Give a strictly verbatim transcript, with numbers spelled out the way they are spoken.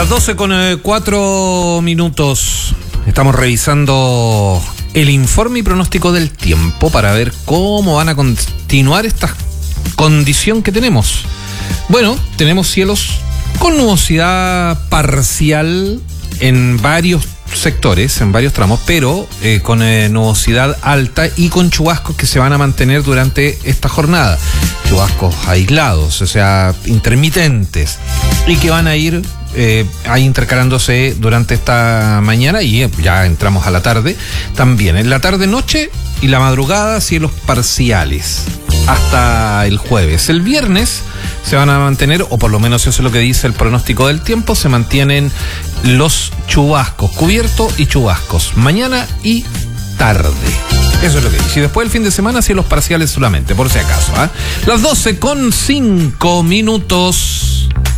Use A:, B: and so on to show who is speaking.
A: Las doce con cuatro minutos. Estamos revisando el informe y pronóstico del tiempo para ver cómo van a continuar esta condición que tenemos. Bueno, tenemos cielos con nubosidad parcial en varios sectores, en varios tramos, pero eh, con eh, nubosidad alta y con chubascos que se van a mantener durante esta jornada. Chubascos aislados, o sea, intermitentes, y que van a ir eh, ahí intercalándose durante esta mañana y eh, ya entramos a la tarde también. En la tarde-noche y la madrugada, cielos parciales hasta el jueves. El viernes se van a mantener, o por lo menos eso es lo que dice el pronóstico del tiempo, se mantienen los chubascos, cubierto y chubascos, mañana y tarde. Eso es lo que dice. Y después el fin de semana, cielos parciales solamente, por si acaso. ¿eh? Las doce con cinco minutos.